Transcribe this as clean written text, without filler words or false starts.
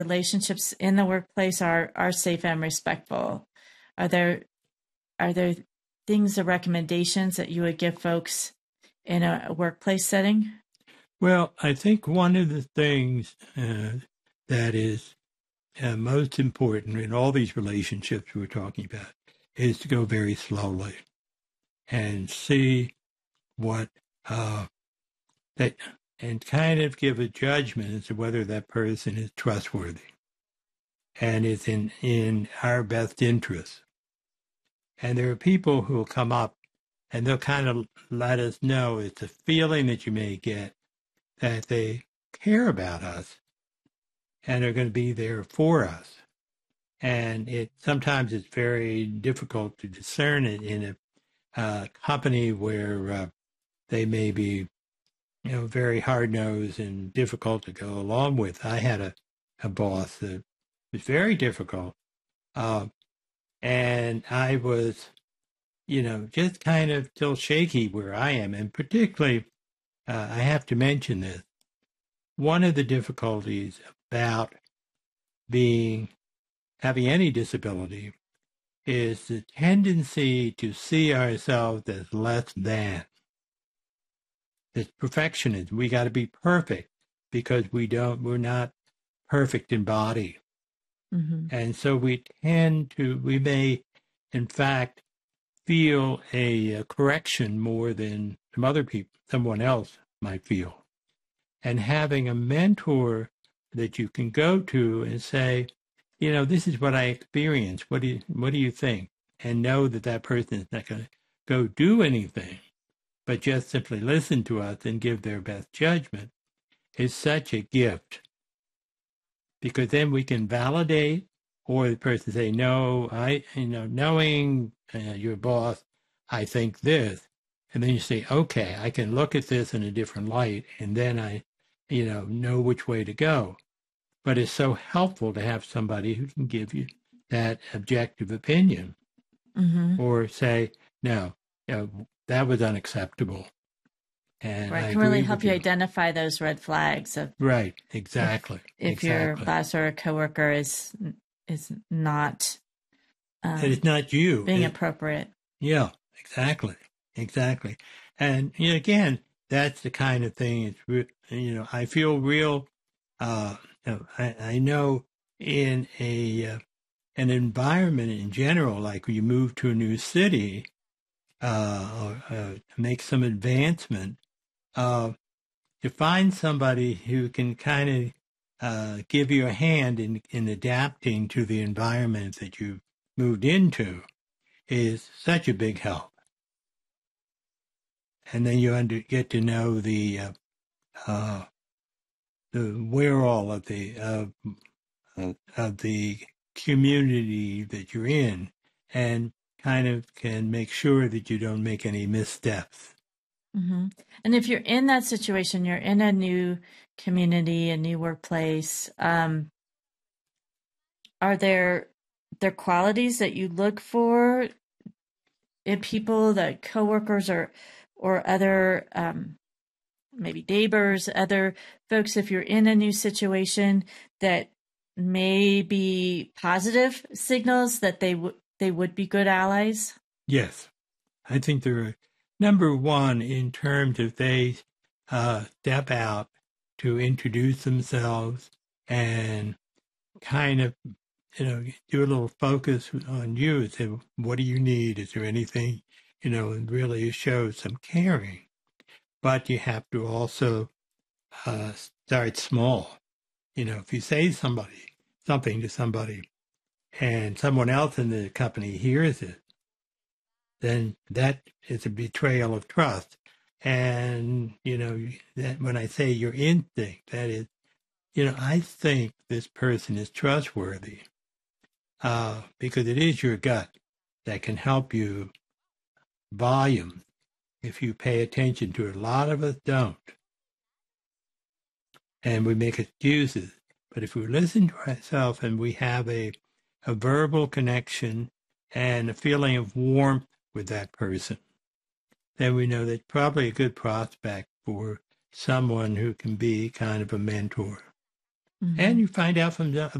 relationships in the workplace are safe and respectful? Are there things or recommendations that you would give folks in a workplace setting? Well, I think one of the things that is most important in all these relationships we're talking about is to go very slowly and see what that, and kind of give a judgment as to whether that person is trustworthy and is in our best interest. And there are people who will come up and they'll kind of let us know it's a feeling that you may get that they care about us and are going to be there for us. And sometimes it's very difficult to discern it in a company where they may be, very hard-nosed and difficult to go along with. I had a boss that was very difficult, and I was, just kind of still shaky where I am. And particularly, I have to mention this. One of the difficulties about having any disability is the tendency to see ourselves as less than. It's perfectionism. We got to be perfect because we're not perfect in body. Mm-hmm. And so we may, in fact, feel a correction more than someone else might feel. And having a mentor that you can go to and say, this is what I experienced. What do you think? And know that person is not going to go do anything, but just simply listen to us and give their best judgment is such a gift. Because then we can validate, or the person say, no, knowing your boss, I think this. And then you say, okay, I can look at this in a different light, and then I, know which way to go. But it's so helpful to have somebody who can give you that objective opinion, mm-hmm. or say, no, that was unacceptable. And right, can really help you identify those red flags of right, exactly. If your boss or a coworker is not and it's not you being appropriate. Yeah, exactly. And again, that's the kind of thing. It's I feel real. I know in an environment in general, like when you move to a new city, or make some advancement, to find somebody who can kind of give you a hand in adapting to the environment that you've moved into is such a big help. And then you get to know the wherewithal of the community that you're in, and kind of can make sure that you don't make any missteps. Mm-hmm. And if you're in that situation, you're in a new community, a new workplace, are there qualities that you look for in people, that coworkers or other maybe neighbors, other folks, if you're in a new situation, that may be positive signals that they would be good allies? Yes, I think they're number one in terms of they step out to introduce themselves and kind of do a little focus on you and say, what do you need? Is there anything, and really show some caring. But you have to also start small. If you say something to somebody and someone else in the company hears it, then that is a betrayal of trust. And, that when I say your instinct, that is, I think this person is trustworthy. Because it is your gut that can help you volume if you pay attention to it. A lot of us don't. And we make excuses. But if we listen to ourselves and we have a verbal connection and a feeling of warmth with that person, then we know that's probably a good prospect for someone who can be kind of a mentor. and you find out from